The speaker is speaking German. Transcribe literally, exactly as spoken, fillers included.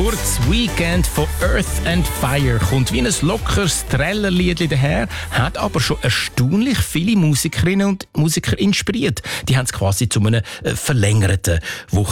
kurz Weekend von Earth and Fire kommt wie ein lockeres Trällerliedli daher, hat aber schon erstaunlich viele Musikerinnen und Musiker inspiriert. Die haben es quasi zu einem äh, verlängerten Wochenende